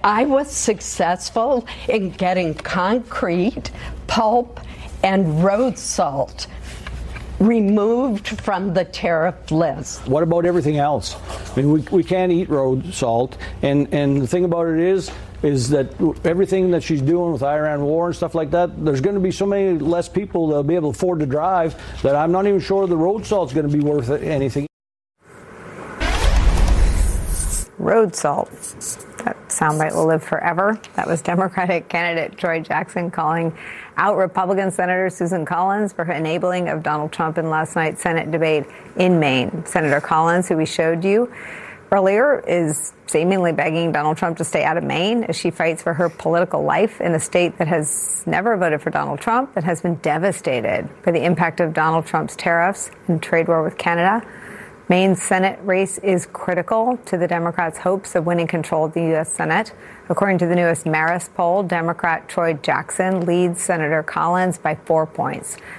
I was successful in getting concrete, pulp, and road salt removed from the tariff list. What about everything else? I mean, we can't eat road salt, and the thing about it is that everything that she's doing with Iran war and stuff like that, there's going to be so many less people that'll be able to afford to drive that I'm not even sure the road salt's going to be worth anything. Road salt. That soundbite will live forever. That was Democratic candidate Troy Jackson calling out Republican Senator Susan Collins for her enabling of Donald Trump in last night's Senate debate in Maine. Senator Collins, who we showed you earlier, is seemingly begging Donald Trump to stay out of Maine as she fights for her political life in a state that has never voted for Donald Trump and has been devastated by the impact of Donald Trump's tariffs and trade war with Canada. Maine's Senate race is critical to the Democrats' hopes of winning control of the U.S. Senate. According to the newest Marist poll, Democrat Troy Jackson leads Senator Collins by 4 points.